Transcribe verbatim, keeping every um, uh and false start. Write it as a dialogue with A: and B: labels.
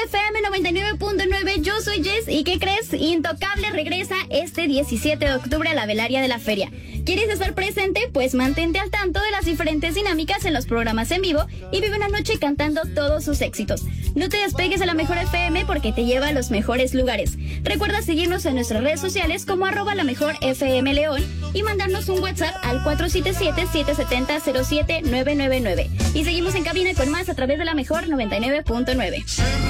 A: F M noventa y nueve punto nueve, yo soy Jess, ¿y qué crees? Intocable regresa este diecisiete de octubre a la velaria de la feria. ¿Quieres estar presente? Pues mantente al tanto de las diferentes dinámicas en los programas en vivo y vive una noche cantando todos sus éxitos. No te despegues de la Mejor F M porque te lleva a los mejores lugares. Recuerda seguirnos en nuestras redes sociales como arroba la mejor F M León y mandarnos un WhatsApp al cuatro siete siete, siete siete cero, cero siete nueve nueve nueve. Y seguimos en cabina con más a través de la Mejor noventa y nueve punto nueve.